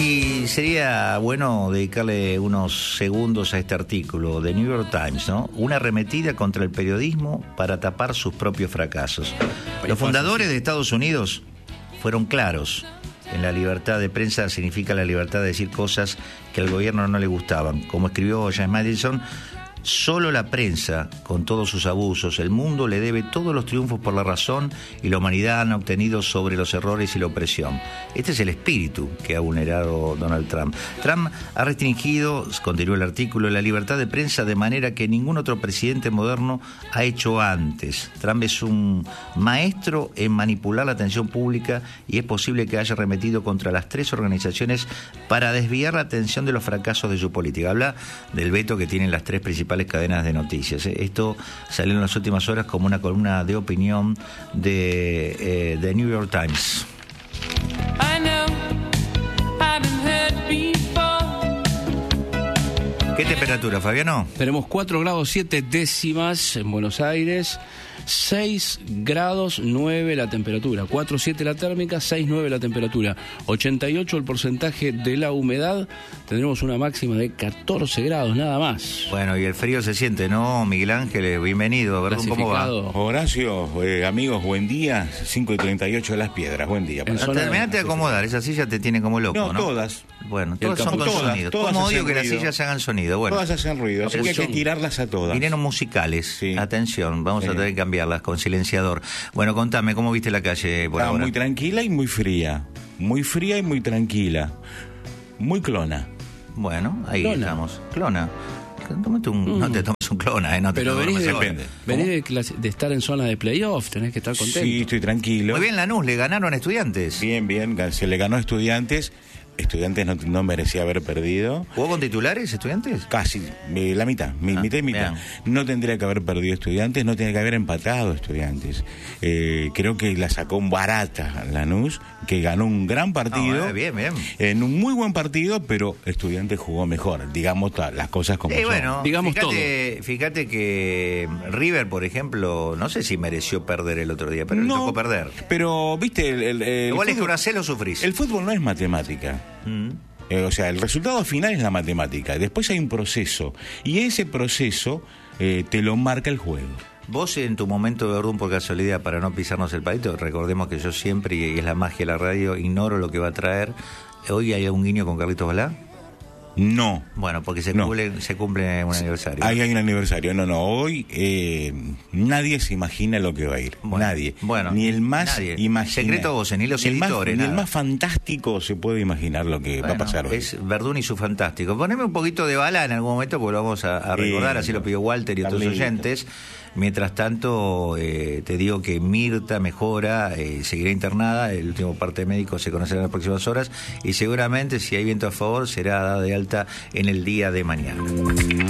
Y sería bueno dedicarle unos segundos a este artículo de New York Times, ¿no? Una arremetida contra el periodismo para tapar sus propios fracasos. Los fundadores de Estados Unidos fueron claros. En la libertad de prensa significa la libertad de decir cosas que al gobierno no le gustaban. Como escribió James Madison, solo la prensa, con todos sus abusos, el mundo le debe todos los triunfos por la razón y la humanidad han obtenido sobre los errores y la opresión. Este es el espíritu que ha vulnerado Donald Trump. Trump ha restringido, continúa el artículo, la libertad de prensa de manera que ningún otro presidente moderno ha hecho antes. Trump es un maestro en manipular la atención pública y es posible que haya arremetido contra las tres organizaciones para desviar la atención de los fracasos de su política. Habla del veto que tienen las tres principales cadenas de noticias. Esto salió en las últimas horas como una columna de opinión de New York Times. ¿Qué temperatura, Fabiano? Tenemos 4 grados 7 décimas en Buenos Aires, 6 grados 9 la temperatura, 4,7 la térmica, 6,9 la temperatura, 88 el porcentaje de la humedad, tendremos una máxima de 14 grados nada más. Bueno, y el frío se siente, ¿no, Miguel Ángel? Bienvenido, a ver cómo va. Horacio, amigos, buen día, 5:38 de Las Piedras, buen día. Terminate de acomodar, esa silla te tiene como loco, ¿no? No, todas. Bueno, todas son con sonido. Como odio que las sillas hagan sonido. Bueno, todas hacen ruido, así que hay que tirarlas a todas. Vinieron musicales, sí. Atención, vamos a tener que cambiarlas con silenciador. Bueno, contame, ¿cómo viste la calle por ahora? Muy tranquila y muy fría. Muy fría y muy tranquila. Muy clona. Bueno, ahí estamos. Clona. No te tomes un clona, no te. Pero venís de estar en zona de playoff, tenés que estar contento. Sí, estoy tranquilo. Muy bien, Lanús, le ganaron a Estudiantes. Bien, se le ganó a Estudiantes. Estudiantes no merecía haber perdido. ¿Jugó con titulares Estudiantes? Casi, la mitad, mitad y mitad. Bien. No tendría que haber perdido Estudiantes, no tendría que haber empatado Estudiantes. Creo que la sacó barata Lanús, que ganó un gran partido. Bien. En un muy buen partido, pero Estudiantes jugó mejor, digamos las cosas como son. Bueno, digamos fíjate que River, por ejemplo, no sé si mereció perder el otro día, pero le tocó perder. Pero, viste, igual es que una C lo sufrís. El fútbol no es matemática. O sea, el resultado final es la matemática. Después hay un proceso. Y ese proceso te lo marca el juego. Vos en tu momento de orden, por casualidad, para no pisarnos el palito, recordemos que yo siempre, y es la magia de la radio, ignoro lo que va a traer. ¿Hoy hay un guiño con Carlitos Balá? No. Bueno, porque se cumple un aniversario. Hay un aniversario. No. Hoy nadie se imagina lo que va a ir. Bueno, nadie. Bueno, ni el más imagina. Secreto voces, ni los editores. Ni el más fantástico se puede imaginar lo que va a pasar hoy. Es Verdún y su fantástico. Poneme un poquito de Balá en algún momento, porque lo vamos a recordar. Así lo pidió Walter y otros oyentes. Mientras tanto, te digo que Mirta mejora, seguirá internada, el último parte médico se conocerá en las próximas horas y seguramente, si hay viento a favor, será dada de alta en el día de mañana.